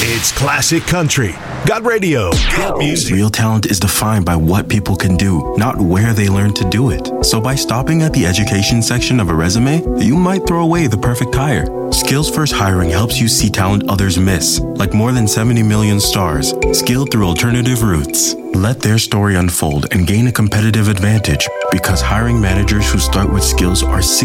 It's classic country. Got radio. Got music. Real talent is defined by what people can do, not where they learn to do it. So by stopping at the education section of a resume, you might throw away the perfect hire. Skills First Hiring helps you see talent others miss, like more than 70 million stars, skilled through alternative routes. Let their story unfold and gain a competitive advantage, because hiring managers who start with skills are